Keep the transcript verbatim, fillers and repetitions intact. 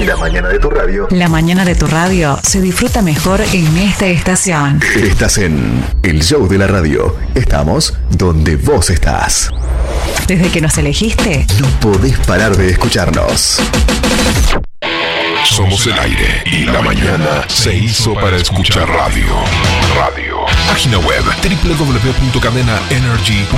La mañana de tu radio. La mañana de tu radio se disfruta mejor en esta estación. Estás en El Show de la Radio. Estamos donde vos estás. Desde que nos elegiste, no podés parar de escucharnos. Somos el aire y la mañana se hizo para escuchar radio. Radio. Página web doble u doble u doble u punto cadena energy